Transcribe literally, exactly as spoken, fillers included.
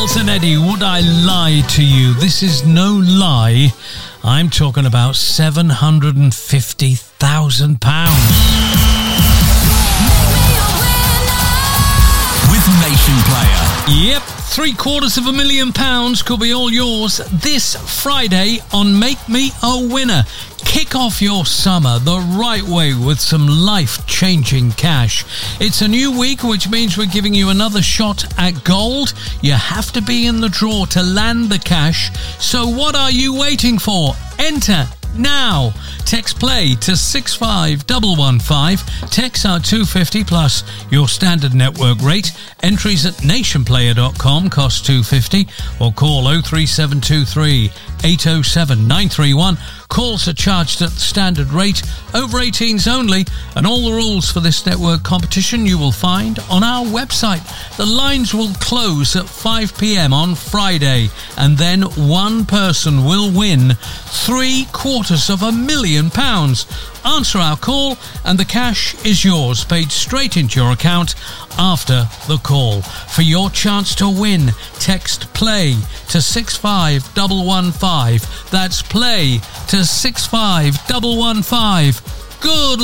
Giles and Eddie, would I lie to you? This is no lie. I'm talking about seven hundred fifty thousand pounds. With Nation Player. Yep, three quarters of a million pounds could be all yours this Friday on Make Me a Winner. Kick off your summer the right way with some life-changing cash. It's a new week, which means we're giving you another shot at gold. You have to be in the draw to land the cash. So what are you waiting for? Enter now. Text play to six five one one five. Texts are two hundred fifty plus your standard network rate. Entries at nation player dot com cost two hundred fifty or call oh three seven two three eight oh seven nine three one. Calls are charged at the standard rate, over eighteens only, and all the rules for this network competition you will find on our website. The lines will close at five p.m. on Friday, and then one person will win three quarters of a million pounds. Answer our call and the cash is yours, paid straight into your account after the call. For your chance to win, text play to six five one one five. That's play to six five one one five. Good